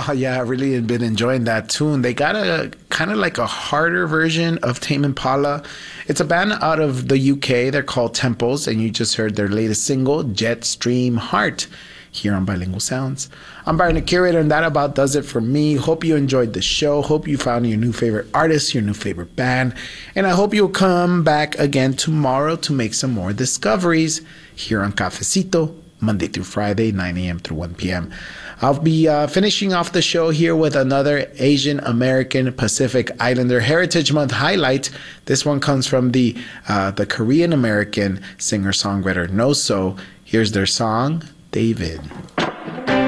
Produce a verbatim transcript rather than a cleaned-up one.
Oh, yeah, I really been enjoying that tune. They got a kind of like a harder version of Tame Impala. It's a band out of the U K. They're called Temples, and you just heard their latest single, Jetstream Heart, here on Bilingual Sounds. I'm Byron, the curator, and that about does it for me. Hope you enjoyed the show. Hope you found your new favorite artist, your new favorite band. And I hope you'll come back again tomorrow to make some more discoveries here on Cafecito, Monday through Friday, nine a.m. through one p.m. I'll be uh, finishing off the show here with another Asian American Pacific Islander Heritage Month highlight. This one comes from the uh, the Korean American singer-songwriter Noso. Here's their song, David.